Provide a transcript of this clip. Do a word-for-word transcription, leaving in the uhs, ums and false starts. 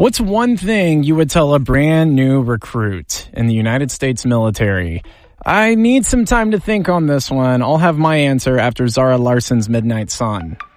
What's one thing you would tell a brand new recruit in the United States military? I need some time to think on this one. I'll have my answer after Zara Larson's Midnight Sun.